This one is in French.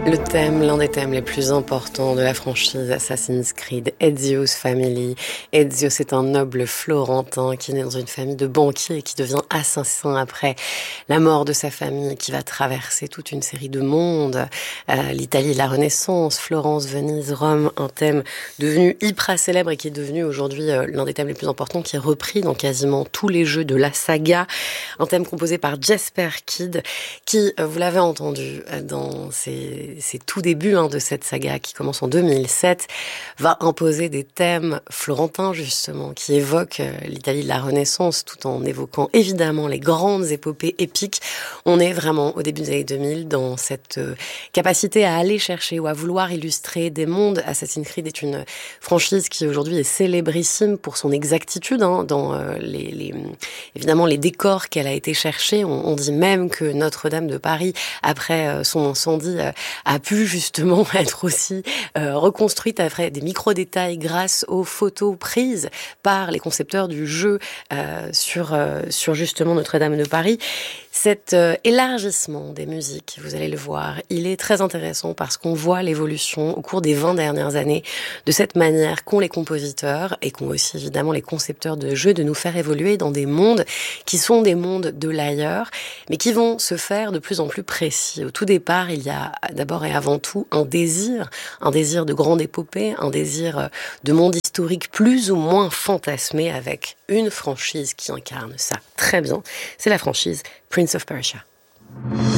Le thème, l'un des thèmes les plus importants de la franchise Assassin's Creed, Ezio's Family. Ezio, c'est un noble florentin qui naît dans une famille de banquiers et qui devient assassin après la mort de sa famille, qui va traverser toute une série de mondes. L'Italie, la Renaissance, Florence, Venise, Rome, un thème devenu hyper célèbre et qui est devenu aujourd'hui l'un des thèmes les plus importants, qui est repris dans quasiment tous les jeux de la saga. Un thème composé par Jesper Kyd, qui, vous l'avez entendu dans ses tout débuts de cette saga qui commence en 2007, va imposer des thèmes florentins justement, qui évoquent l'Italie de la Renaissance, tout en évoquant évidemment les grandes épopées épiques. On est vraiment au début des années 2000 dans cette capacité à aller chercher ou à vouloir illustrer des mondes. Assassin's Creed est une franchise qui aujourd'hui est célébrissime pour son exactitude dans évidemment les décors qu'elle a été chercher. On dit même que Notre-Dame de Paris, après son incendie, a pu justement être aussi reconstruite après des micro-détails grâce aux photos prises par les concepteurs du jeu sur justement Notre-Dame de Paris. Cet élargissement des musiques, vous allez le voir, il est très intéressant parce qu'on voit l'évolution au cours des 20 dernières années de cette manière qu'ont les compositeurs et qu'ont aussi évidemment les concepteurs de jeux de nous faire évoluer dans des mondes qui sont des mondes de l'ailleurs, mais qui vont se faire de plus en plus précis. Au tout départ, il y a d'abord et avant tout un désir de grande épopée, un désir de monde historique plus ou moins fantasmé avec une franchise qui incarne ça très bien. C'est la franchise Prince of Persia.